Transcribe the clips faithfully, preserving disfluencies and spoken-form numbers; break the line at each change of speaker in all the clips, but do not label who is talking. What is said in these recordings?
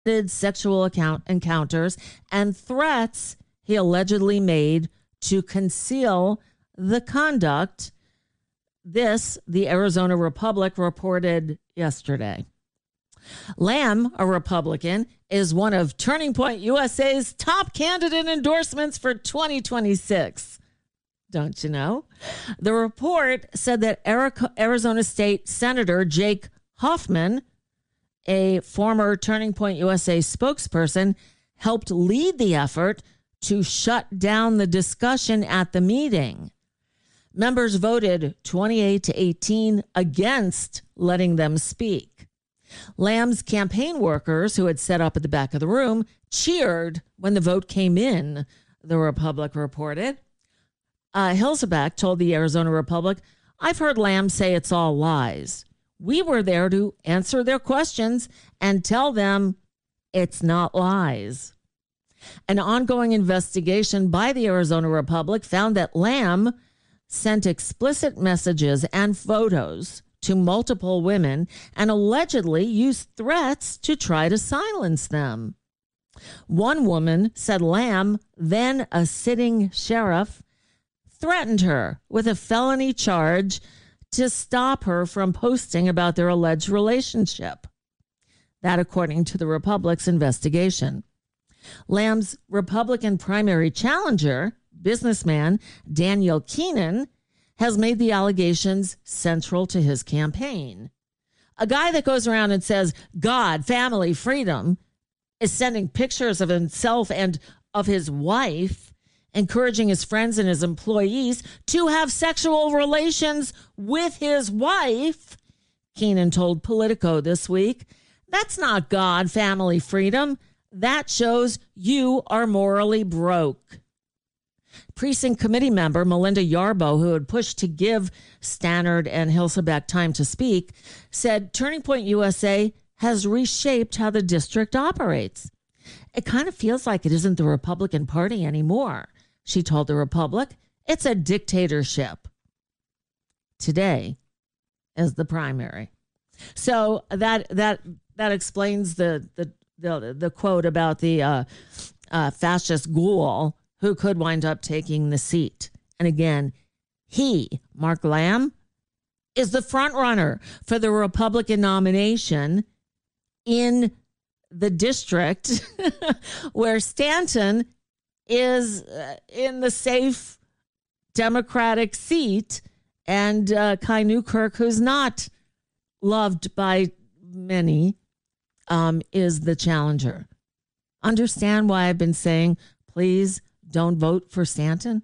sexual account encounters and threats he allegedly made to conceal the conduct. This, the Arizona Republic reported yesterday. Lamb, a Republican, is one of Turning Point U S A's top candidate endorsements for twenty twenty-six. Don't you know? The report said that Arizona State Senator Jake Hoffman, a former Turning Point U S A spokesperson, helped lead the effort to shut down the discussion at the meeting. Members voted twenty-eight to eighteen against letting them speak. Lamb's campaign workers, who had set up at the back of the room, cheered when the vote came in, the Republic reported. Uh, Hilsaback told the Arizona Republic, "I've heard Lamb say it's all lies. We were there to answer their questions and tell them it's not lies." An ongoing investigation by the Arizona Republic found that Lamb sent explicit messages and photos to multiple women and allegedly used threats to try to silence them. One woman said Lamb, then a sitting sheriff, threatened her with a felony charge to stop her from posting about their alleged relationship. That, according to the Republic's investigation. Lamb's Republican primary challenger, businessman Daniel Keenan, has made the allegations central to his campaign. A guy that goes around and says, God, family, freedom, is sending pictures of himself and of his wife, encouraging his friends and his employees to have sexual relations with his wife, Keenan told Politico this week. That's not God, family, freedom. That shows you are morally broke. Precinct committee member Melinda Yarbo, who had pushed to give Stannard and Hilsaback time to speak, said Turning Point U S A has reshaped how the district operates. It kind of feels like it isn't the Republican Party anymore, she told the Republic. It's a dictatorship. Today is the primary. So that that that explains the the the, the quote about the uh, uh, fascist ghoul who could wind up taking the seat. And again, he, Mark Lamb, is the front runner for the Republican nomination in the district where Stanton is uh, in the safe Democratic seat, and uh, Kai Newkirk, who's not loved by many, um, is the challenger. Understand why I've been saying, please don't vote for Stanton?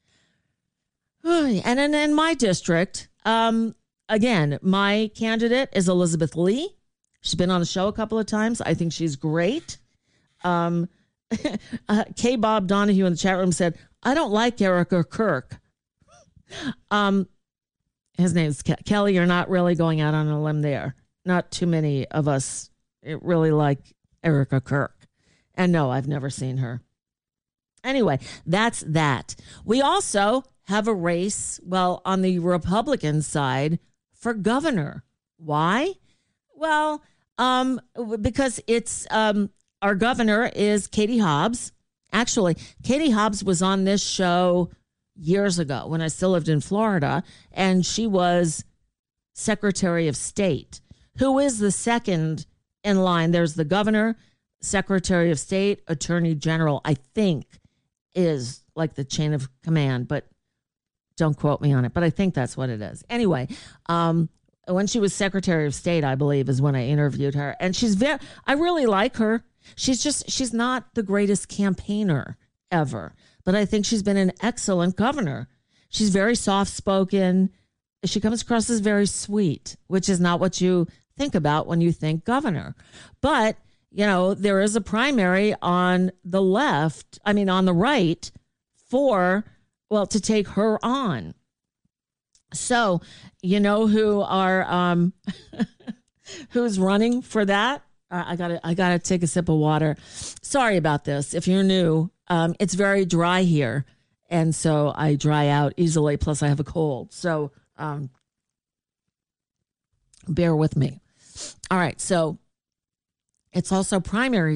And in, in my district, um, again, my candidate is Elizabeth Lee. She's been on the show a couple of times. I think she's great. Um, uh, K. Bob Donahue in the chat room said, I don't like Erica Kirk. Um, his name's Ke- Kelly. You're not really going out on a limb there. Not too many of us really like Erica Kirk. And no, I've never seen her. Anyway, that's that. We also have a race, well, on the Republican side for governor. Why? Well, um, because it's um, our governor is Katie Hobbs. Actually, Katie Hobbs was on this show years ago when I still lived in Florida, and she was Secretary of State. Who is the second in line? There's the governor, Secretary of State, Attorney General, I think, is like the chain of command, but don't quote me on it. But I think that's what it is. Anyway, um, when she was Secretary of State, I believe, is when I interviewed her. And she's very, I really like her. She's just, she's not the greatest campaigner ever, but I think she's been an excellent governor. She's very soft-spoken. She comes across as very sweet, which is not what you think about when you think governor. But you know, there is a primary on the left, I mean, on the right for, well, to take her on. So, you know who are, um, who's running for that? Uh, I gotta, I gotta take a sip of water. Sorry about this. If you're new, um, it's very dry here. And so I dry out easily. Plus I have a cold. So, um, bear with me. All right. So, It's also primary